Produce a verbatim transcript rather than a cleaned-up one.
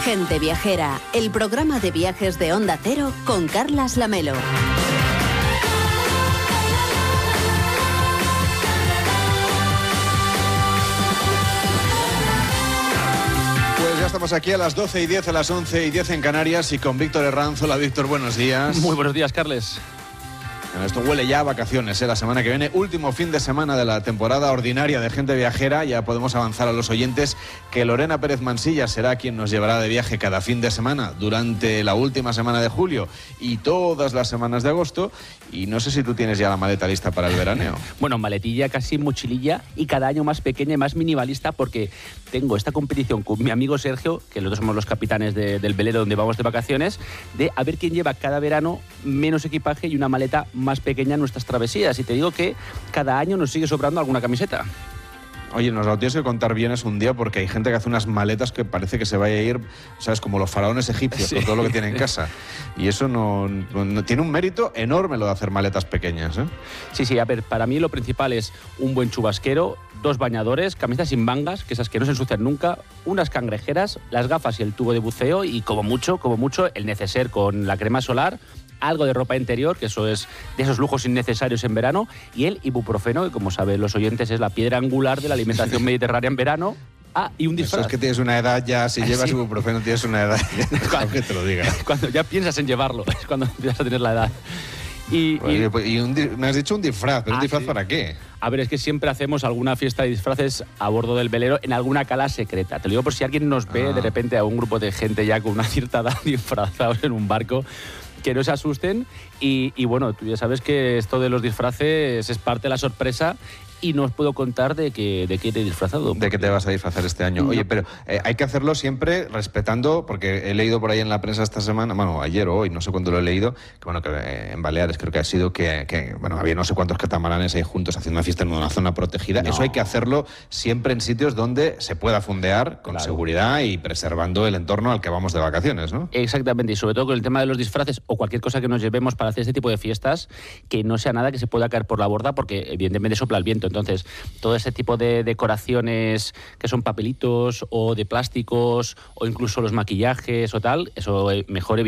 Gente Viajera, el programa de viajes de Onda Cero con Carlas Lamelo. Pues ya estamos aquí a las doce y diez, a las once y diez en Canarias y con Víctor Herranz. Hola Víctor, buenos días. Muy buenos días, Carles. Bueno, esto huele ya a vacaciones, ¿eh? La semana que viene, último fin de semana de la temporada ordinaria de Gente Viajera. Ya podemos avanzar a los oyentes que Lorena Pérez Mansilla será quien nos llevará de viaje cada fin de semana durante la última semana de julio y todas las semanas de agosto. Y no sé si tú tienes ya la maleta lista para el veraneo. Bueno, maletilla, casi mochililla y cada año más pequeña y más minimalista porque tengo esta competición con mi amigo Sergio, que los dos somos los capitanes de, del velero donde vamos de vacaciones, de a ver quién lleva cada verano menos equipaje y una maleta más pequeña en nuestras travesías. Y te digo que cada año nos sigue sobrando alguna camiseta. Oye, nos lo tienes que contar bien es un día porque hay gente que hace unas maletas que parece que se vaya a ir, ¿sabes? Como los faraones egipcios, sí, con todo lo que tiene en casa. Y eso no, no, no tiene un mérito enorme lo de hacer maletas pequeñas, ¿eh? Sí, sí, a ver, para mí lo principal es un buen chubasquero, dos bañadores, camisetas sin mangas, que esas que no se ensucian nunca, unas cangrejeras, las gafas y el tubo de buceo y como mucho, como mucho, el neceser con la crema solar, algo de ropa interior, que eso es de esos lujos innecesarios en verano, y el ibuprofeno, que como saben los oyentes es la piedra angular de la alimentación mediterránea en verano. Ah, y un disfraz. Eso es que tienes una edad ya, si llevas ¿Sí? ibuprofeno tienes una edad, ya, que te lo diga. Cuando ya piensas en llevarlo, es cuando empiezas a tener la edad. Y, y, y un, me has dicho un disfraz, ¿pero ah, un disfraz sí. para qué? A ver, es que siempre hacemos alguna fiesta de disfraces a bordo del velero en alguna cala secreta. Te lo digo por si alguien nos ve ah. de repente a un grupo de gente ya con una cierta edad disfrazados en un barco, que no se asusten. Y, y bueno, tú ya sabes que esto de los disfraces es parte de la sorpresa y no os puedo contar de qué de qué te he disfrazado. Porque... ¿De qué te vas a disfrazar este año? No. Oye, pero eh, hay que hacerlo siempre respetando, porque he leído por ahí en la prensa esta semana, bueno, ayer o hoy, no sé cuándo lo he leído, que bueno, que eh, en Baleares creo que ha sido que, que, bueno, había no sé cuántos catamaranes ahí juntos haciendo una fiesta en una zona protegida. No. Eso hay que hacerlo siempre en sitios donde se pueda fondear con claro. seguridad y preservando el entorno al que vamos de vacaciones, ¿no? Exactamente, y sobre todo con el tema de los disfraces o cualquier cosa que nos llevemos para hacer este tipo de fiestas, que no sea nada que se pueda caer por la borda, porque evidentemente sopla el viento. Entonces, todo ese tipo de decoraciones que son papelitos o de plásticos o incluso los maquillajes o tal, eso mejor evitar.